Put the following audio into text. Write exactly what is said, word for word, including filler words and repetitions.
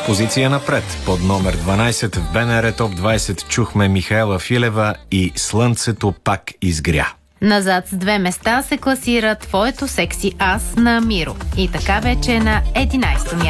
позиция напред. Под номер дванайсет в БНР Топ двайсет чухме Михаела Филева и "Слънцето пак изгря". Назад с две места се класира "Твоето секси аз" на Миро. И така вече е на единайсето място.